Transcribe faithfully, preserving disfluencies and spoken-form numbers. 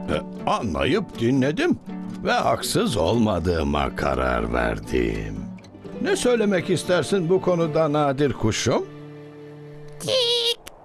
E, Anlayıp dinledim ve haksız olmadığıma karar verdim. Ne söylemek istersin bu konuda Nadir kuşum?